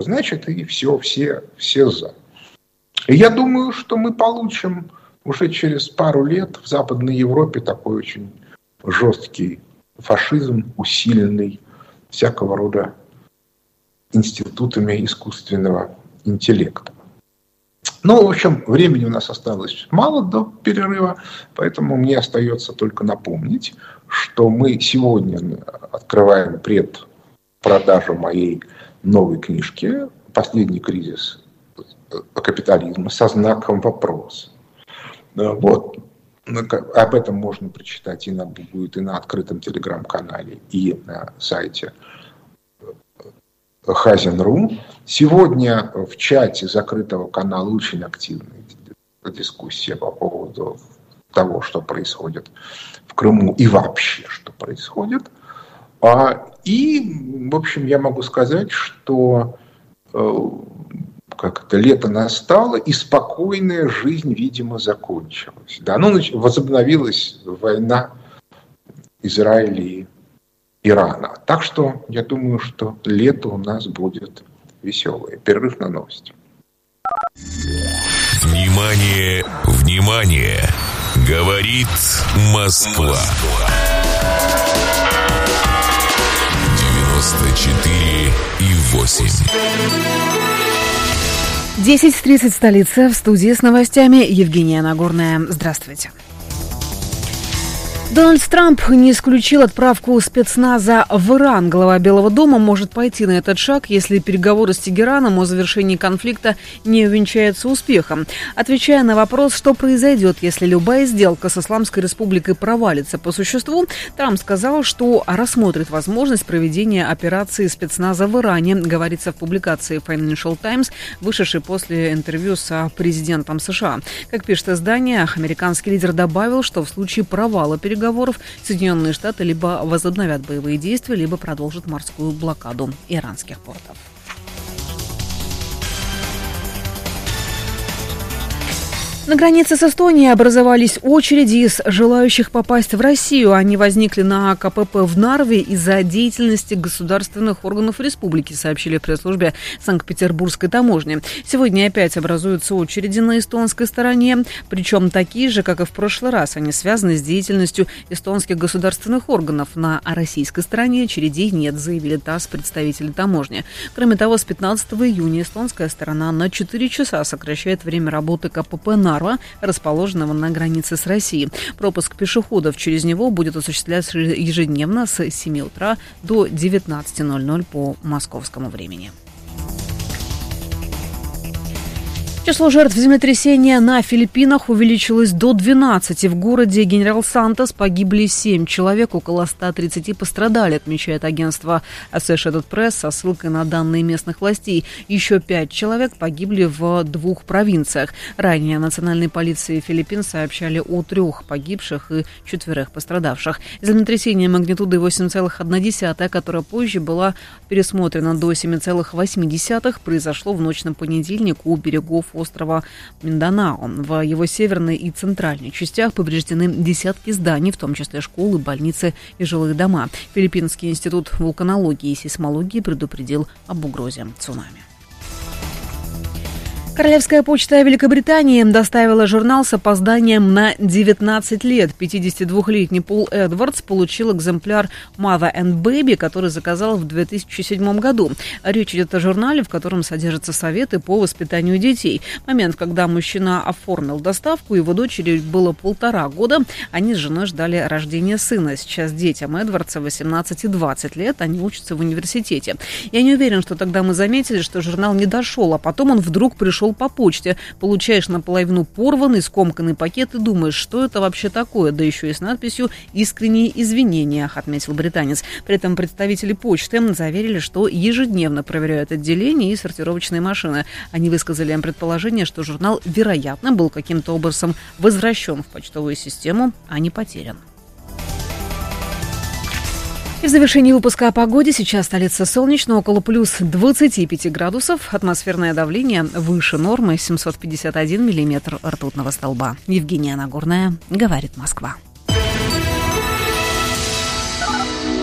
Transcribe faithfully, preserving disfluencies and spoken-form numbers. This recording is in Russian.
значит и все, все, все за. И я думаю, что мы получим уже через пару лет в Западной Европе такой очень жесткий фашизм, усиленный всякого рода институтами искусственного интеллекта. Ну, в общем, времени у нас осталось мало до перерыва, поэтому мне остается только напомнить, что мы сегодня открываем предпродажу моей новой книжки «Последний кризис капитализма» со знаком вопроса. Вот. Об этом можно прочитать и на, будет и на открытом телеграм-канале, и на сайте Хазин точка ру. Сегодня в чате закрытого канала очень активная дискуссия по поводу того, что происходит в Крыму и вообще, что происходит. И, в общем, я могу сказать, что как это, лето настало, и спокойная жизнь, видимо, закончилась. Да, ну, возобновилась война Израиля и Ирана. Так что я думаю, что лето у нас будет веселое. Перерыв на новости. Внимание, внимание! Говорит Москва. девяносто четыре и восемь. десять тридцать, столица, в студии с новостями Евгения Нагорная. Здравствуйте. Дональд Трамп не исключил отправку спецназа в Иран. Глава Белого дома может пойти на этот шаг, если переговоры с Тегераном о завершении конфликта не увенчаются успехом. Отвечая на вопрос, что произойдет, если любая сделка с Исламской Республикой провалится по существу, Трамп сказал, что рассмотрит возможность проведения операции спецназа в Иране, говорится в публикации Financial Times, вышедшей после интервью с президентом США. Как пишет издание, американский лидер добавил, что в случае провала переговоров Соединенные Штаты либо возобновят боевые действия, либо продолжат морскую блокаду иранских портов. На границе с Эстонией образовались очереди из желающих попасть в Россию. Они возникли на КПП в Нарве из-за деятельности государственных органов республики, сообщили в пресс-службе Санкт-Петербургской таможни. Сегодня опять образуются очереди на эстонской стороне, причем такие же, как и в прошлый раз. Они связаны с деятельностью эстонских государственных органов. На российской стороне очередей нет, заявили ТАСС представители таможни. Кроме того, с пятнадцатого июня эстонская сторона на четыре часа сокращает время работы КПП Нарва, расположенного на границе с Россией. Пропуск пешеходов через него будет осуществляться ежедневно с семи утра до девятнадцати ноль-ноль по московскому времени. Число жертв землетрясения на Филиппинах увеличилось до двенадцати. В городе Генерал Сантос погибли семь человек, около ста тридцати пострадали, отмечает агентство Associated Press со ссылкой на данные местных властей. Еще пять человек погибли в двух провинциях. Ранее национальной полиции Филиппин сообщали о трех погибших и четверых пострадавших. Землетрясение магнитудой восемь целых одна десятая, которое позже была пересмотрена до семи целых восьми десятых, произошло в ночь на понедельник у берегов острова Минданао. В его северной и центральной частях повреждены десятки зданий, в том числе школы, больницы и жилые дома. Филиппинский институт вулканологии и сейсмологии предупредил об угрозе цунами. Королевская почта Великобритании доставила журнал с опозданием на девятнадцать лет. пятидесятидвухлетний Пол Эдвардс получил экземпляр Mother and Baby, который заказал в две тысячи седьмом году. Речь идет о журнале, в котором содержатся советы по воспитанию детей. В момент, когда мужчина оформил доставку, его дочери было полтора года. Они с женой ждали рождения сына. Сейчас детям Эдвардса восемнадцать и двадцать лет. Они учатся в университете. Я не уверен, что тогда мы заметили, что журнал не дошел, а потом он вдруг пришел по почте. Получаешь наполовину порванный, скомканный пакет и думаешь, что это вообще такое, да еще и с надписью «Искренние извинения», отметил британец. При этом представители почты заверили, что ежедневно проверяют отделения и сортировочные машины. Они высказали им предположение, что журнал, вероятно, был каким-то образом возвращен в почтовую систему, а не потерян. И в завершении выпуска о погоде. Сейчас столица солнечно, около плюс двадцати пяти градусов. Атмосферное давление выше нормы, семьсот пятьдесят один миллиметр ртутного столба. Евгения Нагорная, говорит Москва.